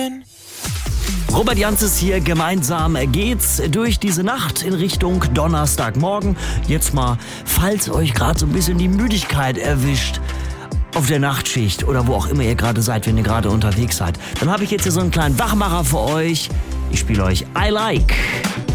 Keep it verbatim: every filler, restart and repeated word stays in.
Robert Janzes hier, gemeinsam geht's durch diese Nacht in Richtung Donnerstagmorgen. Jetzt mal, falls euch gerade so ein bisschen die Müdigkeit erwischt auf der Nachtschicht oder wo auch immer ihr gerade seid, wenn ihr gerade unterwegs seid, dann habe ich jetzt hier so einen kleinen Wachmacher für euch. Ich spiele euch I Like.